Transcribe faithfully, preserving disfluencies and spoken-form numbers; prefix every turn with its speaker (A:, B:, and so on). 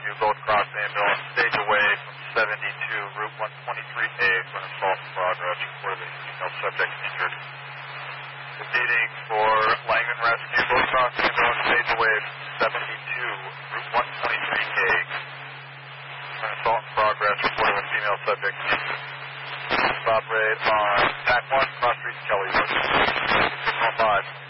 A: Rescue, both cross ambulance, stage away from seventy-two, Route one twenty-three A for an assault in progress for the female subject injured. Proceeding for Langman Rescue, both cross ambulance, stage away from seventy-two, Route one twenty-three A for an assault in progress reported with female subject injured. Stop rate on T A C one, cross street Kelly, six one five.